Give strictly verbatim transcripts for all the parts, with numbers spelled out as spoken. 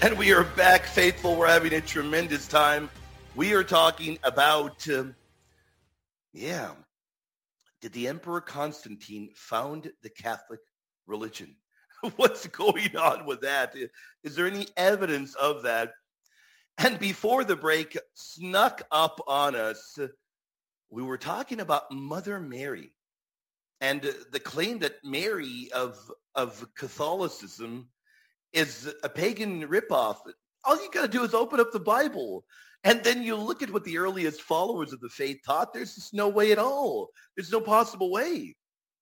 And we are back, faithful. We're having a tremendous time. We are talking about, um, yeah, did the Emperor Constantine found the Catholic religion? What's going on with that? Is there any evidence of that? And before the break snuck up on us, we were talking about Mother Mary and the claim that Mary of, of Catholicism is a pagan ripoff. All you got to do is open up the Bible. And then you look at what the earliest followers of the faith taught. There's just no way at all. There's no possible way.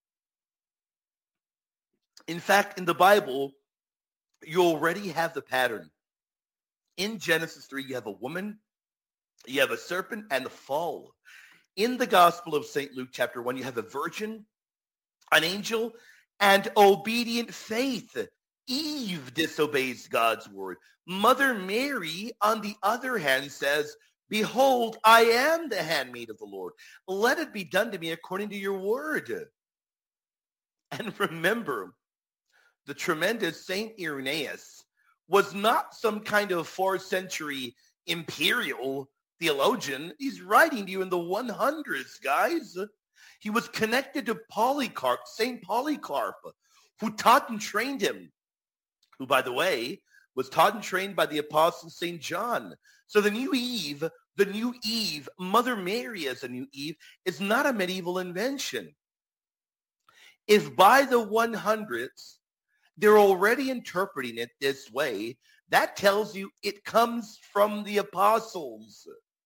In fact, in the Bible, you already have the pattern. In Genesis three, you have a woman, you have a serpent, and the fall. In the Gospel of Saint Luke, chapter one, you have a virgin, an angel, and obedient faith. Eve disobeys God's word. Mother Mary, on the other hand, says, "Behold, I am the handmaid of the Lord. Let it be done to me according to your word." And remember, the tremendous Saint Irenaeus was not some kind of fourth century imperial theologian. He's writing to you in the hundreds, guys. He was connected to Polycarp, Saint Polycarp, who taught and trained him, who, by the way, was taught and trained by the apostle Saint John. So the new Eve, the new Eve, Mother Mary as a new Eve, is not a medieval invention. If by the hundreds, they're already interpreting it this way, that tells you it comes from the apostles.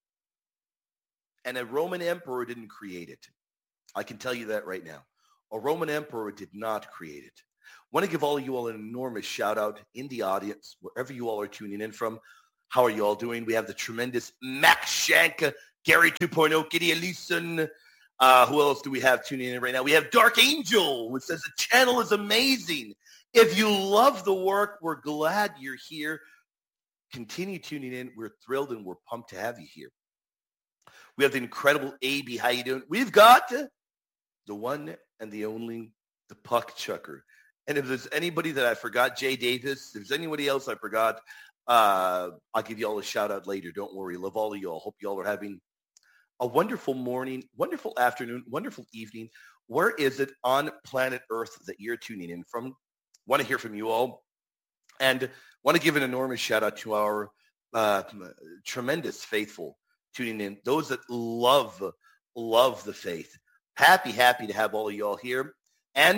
And a Roman emperor didn't create it. I can tell you that right now. A Roman emperor did not create it. I want to give all of you all an enormous shout out in the audience, wherever you all are tuning in from. How are you all doing? We have the tremendous Max Shank, Gary two point oh, Gideon Leeson. Uh, who else do we have tuning in right now? We have Dark Angel, which says the channel is amazing. If you love the work, we're glad you're here. Continue tuning in. We're thrilled and we're pumped to have you here. We have the incredible A B. How you doing? We've got the one and the only, the Puck Chucker. And if there's anybody that I forgot, Jay Davis, if there's anybody else I forgot, uh, I'll give you all a shout out later. Don't worry. Love all of you all. Hope you all are having a wonderful morning, wonderful afternoon, wonderful evening. Where is it on planet Earth that you're tuning in from? Want to hear from you all. And want to give an enormous shout out to our uh, tremendous faithful tuning in. Those that love, love the faith. Happy, happy to have all of you all here. And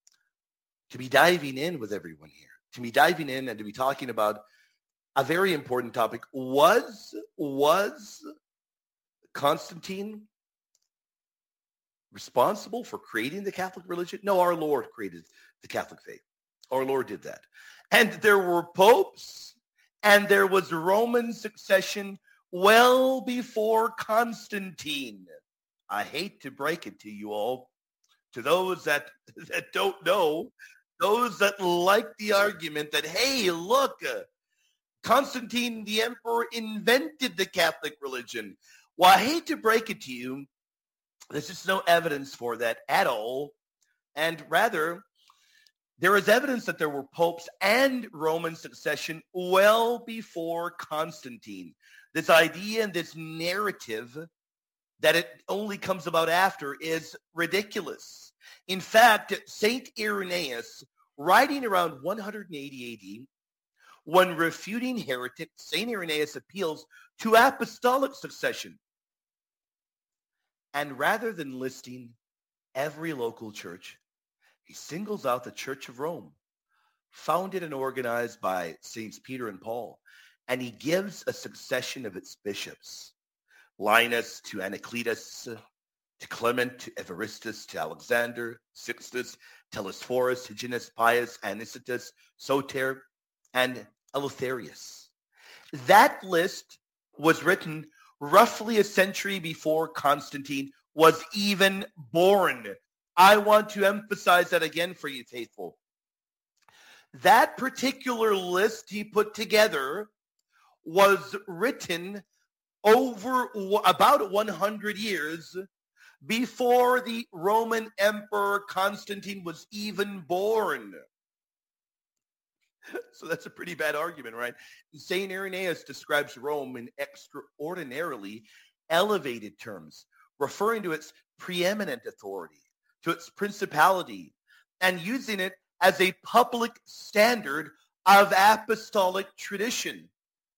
to be diving in with everyone here. To be diving in and to be talking about a very important topic. Was, was Constantine responsible for creating the Catholic religion? No, our Lord created the Catholic faith. Our Lord did that. And there were popes and there was Roman succession well before Constantine. I hate to break it to you all, to those that, that don't know, those that like the argument that, hey, look, uh, Constantine the emperor invented the Catholic religion. Well, I hate to break it to you, there's just no evidence for that at all. And rather, there is evidence that there were popes and Roman succession well before Constantine. This idea and this narrative that it only comes about after is ridiculous. In fact, Saint Irenaeus, writing around one hundred eighty A D, when refuting heretics, Saint Irenaeus appeals to apostolic succession. And rather than listing every local church, he singles out the Church of Rome, founded and organized by Saints Peter and Paul, and he gives a succession of its bishops. Linus to Anacletus, to Clement, to Evaristus, to Alexander, Sixtus, Telesphorus, Hyginus, Pius, Anicetus, Soter, and Eleutherius. That list was written roughly a century before Constantine was even born. I want to emphasize that again for you, faithful. That particular list he put together was written over about one hundred years before the Roman Emperor Constantine was even born. So that's a pretty bad argument, right? Saint Irenaeus describes Rome in extraordinarily elevated terms, referring to its preeminent authority, to its principality, and using it as a public standard of apostolic tradition.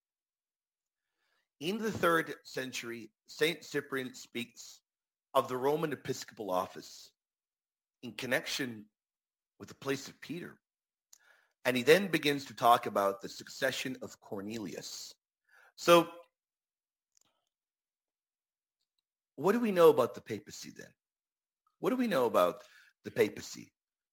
In the third century, Saint Cyprian speaks of the Roman episcopal office in connection with the place of Peter. And he then begins to talk about the succession of Cornelius. So what do we know about the papacy then? What do we know about the papacy?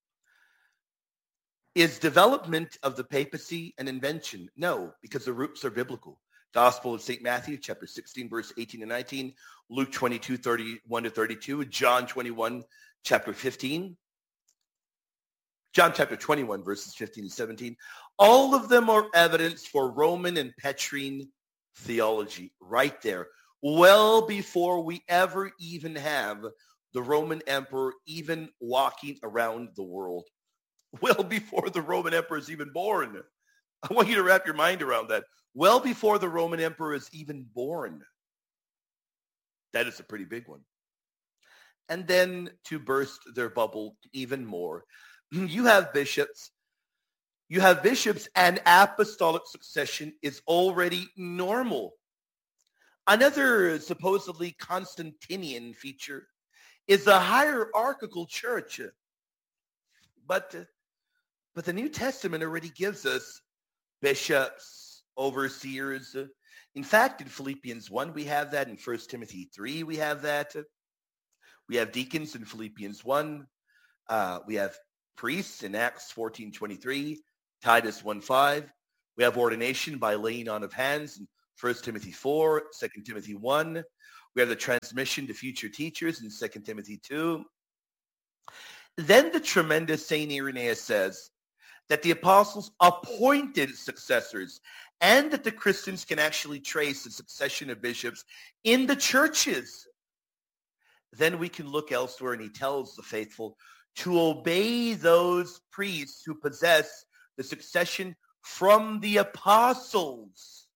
Is development of the papacy an invention? No, because the roots are biblical. Gospel of Saint Matthew, chapter sixteen, verse eighteen and nineteen, Luke twenty-two, thirty-one to thirty-two, John twenty-one, chapter fifteen, John chapter twenty-one, verses fifteen and seventeen. All of them are evidence for Roman and Petrine theology right there, well before we ever even have the Roman emperor even walking around the world, well before the Roman emperor is even born. I want you to wrap your mind around that. Well before the Roman emperor is even born. That is a pretty big one. And then to burst their bubble even more, you have bishops. You have bishops, and apostolic succession is already normal. Another supposedly Constantinian feature is the hierarchical church. But, but the New Testament already gives us bishops, overseers. In fact, in Philippians one, we have that. In First Timothy three, we have that. We have deacons in Philippians one. Uh, we have priests in Acts fourteen twenty-three, Titus one five. We have ordination by laying on of hands in First Timothy four, Second Timothy one. We have the transmission to future teachers in Second Timothy two. Then the tremendous Saint Irenaeus says that the apostles appointed successors and that the Christians can actually trace the succession of bishops in the churches. Then we can look elsewhere, and he tells the faithful to obey those priests who possess the succession from the apostles.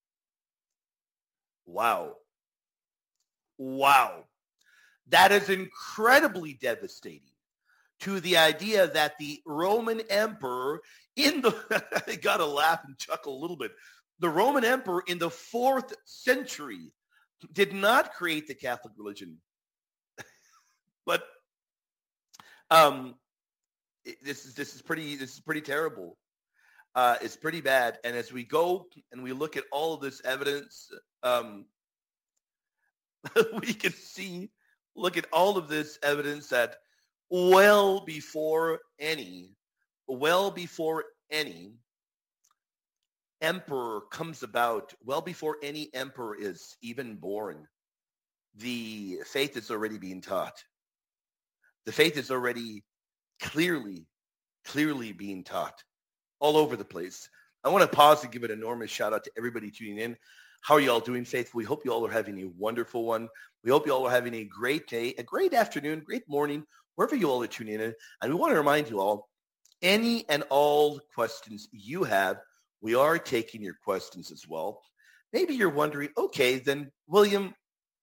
Wow. Wow. That is incredibly devastating to the idea that the Roman emperor in the, I gotta laugh and chuckle a little bit, the Roman emperor in the fourth century did not create the Catholic religion. But um, this is this is pretty this is pretty terrible. Uh, it's pretty bad. And as we go and we look at all of this evidence, um, we can see, look at all of this evidence that well before any, well before any emperor comes about, well before any emperor is even born, the faith is already being taught. The faith is already clearly, clearly being taught all over the place. I want to pause and give an enormous shout out to everybody tuning in. How are you all doing, faithful? We hope you all are having a wonderful one. We hope you all are having a great day, a great afternoon, great morning, wherever you all are tuning in. And we want to remind you all, any and all questions you have, we are taking your questions as well. Maybe you're wondering, okay, then, William,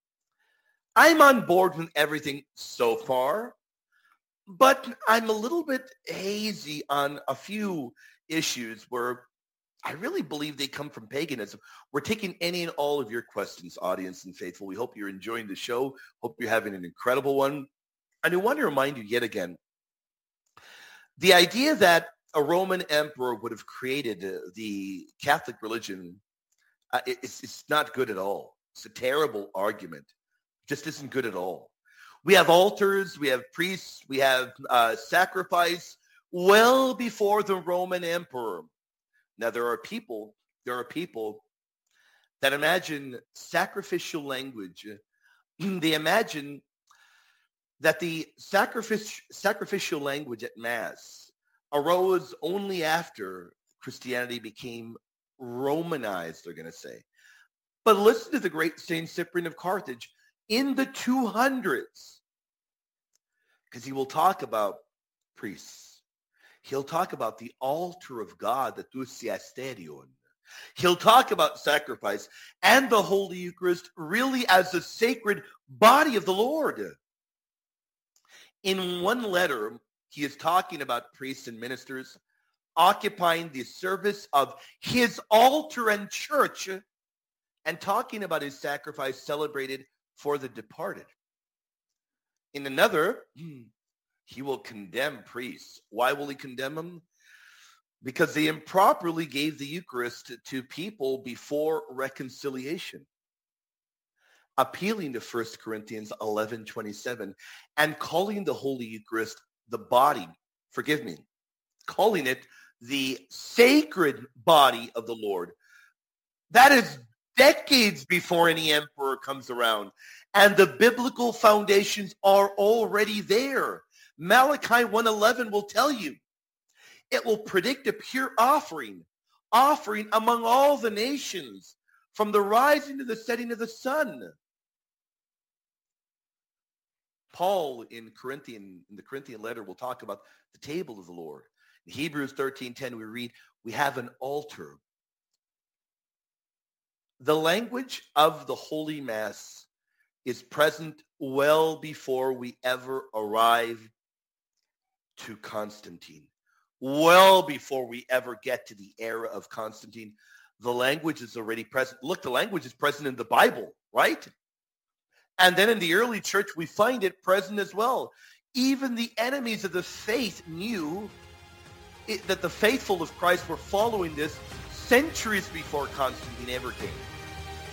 I'm on board with everything so far, but I'm a little bit hazy on a few issues where I really believe they come from paganism. We're taking any and all of your questions, audience and faithful. We hope you're enjoying the show. Hope you're having an incredible one. And I want to remind you yet again, the idea that a Roman emperor would have created uh, the Catholic religion, uh, it, it's, it's not good at all. It's a terrible argument. It just isn't good at all. We have altars, we have priests, we have uh, sacrifice well before the Roman emperor. Now, there are people, there are people that imagine sacrificial language. They imagine that the sacrific- sacrificial language at Mass arose only after Christianity became Romanized, they're going to say. But listen to the great Saint Cyprian of Carthage in the two hundreds, because he will talk about priests. He'll talk about the altar of God, the Thusiasterion. He'll talk about sacrifice and the Holy Eucharist really as the sacred body of the Lord. In one letter, he is talking about priests and ministers occupying the service of his altar and church and talking about his sacrifice celebrated for the departed. In another, he will condemn priests. Why will he condemn them? Because they improperly gave the Eucharist to people before reconciliation. Appealing to First Corinthians eleven twenty-seven and calling the Holy Eucharist the body, forgive me, calling it the sacred body of the Lord. That is decades before any emperor comes around. And the biblical foundations are already there. Malachi one eleven will tell you. It will predict a pure offering, offering among all the nations, from the rising to the setting of the sun. Paul in Corinthian, in the Corinthian letter will talk about the table of the Lord. In Hebrews thirteen ten, we read, we have an altar. The language of the Holy Mass is present well before we ever arrive to Constantine. Well before we ever get to the era of Constantine, the language is already present. Look, the language is present in the Bible, right? And then in the early church, we find it present as well. Even the enemies of the faith knew it, that the faithful of Christ were following this centuries before Constantine ever came.